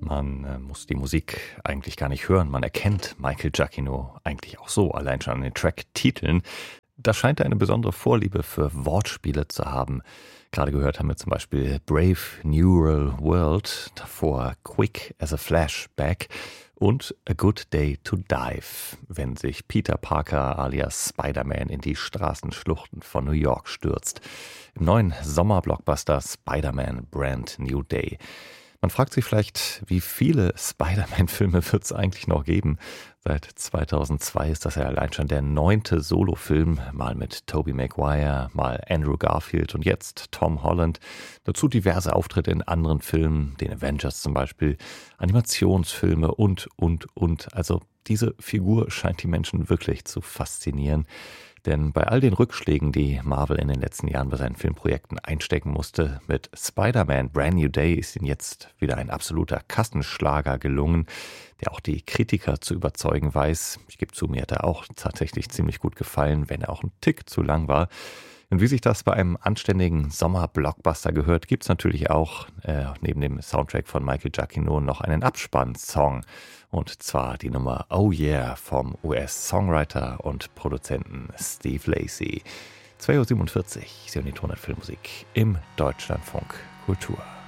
Man muss die Musik eigentlich gar nicht hören. Man erkennt Michael Giacchino eigentlich auch so, allein schon an den Tracktiteln. Da scheint er eine besondere Vorliebe für Wortspiele zu haben. Gerade gehört haben wir zum Beispiel Brave New World, davor Quick as a Flashback und A Good Day to Dive, wenn sich Peter Parker alias Spider-Man in die Straßenschluchten von New York stürzt. Im neuen Sommerblockbuster Spider-Man Brand New Day. Man fragt sich vielleicht, wie viele Spider-Man-Filme wird es eigentlich noch geben? Seit 2002 ist das ja allein schon der 9. Solofilm, mal mit Tobey Maguire, mal Andrew Garfield und jetzt Tom Holland. Dazu diverse Auftritte in anderen Filmen, den Avengers zum Beispiel, Animationsfilme und. Also diese Figur scheint die Menschen wirklich zu faszinieren. Denn bei all den Rückschlägen, die Marvel in den letzten Jahren bei seinen Filmprojekten einstecken musste, mit Spider-Man Brand New Day ist ihnen jetzt wieder ein absoluter Kassenschlager gelungen, der auch die Kritiker zu überzeugen weiß. Ich gebe zu, mir hat er auch tatsächlich ziemlich gut gefallen, wenn er auch ein Tick zu lang war. Und wie sich das bei einem anständigen Sommer-Blockbuster gehört, gibt es natürlich auch neben dem Soundtrack von Michael Giacchino noch einen Abspann-Song. Und zwar die Nummer Oh Yeah vom US-Songwriter und Produzenten Steve Lacy. 2:47 Uhr, Sie hören die Tonart Filmmusik im Deutschlandfunk Kultur.